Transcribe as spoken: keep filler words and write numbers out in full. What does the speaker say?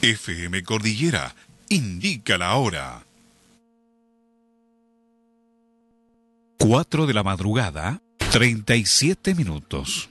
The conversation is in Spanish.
F M Cordillera indica la hora. Cuatro de la madrugada, treinta y siete minutos.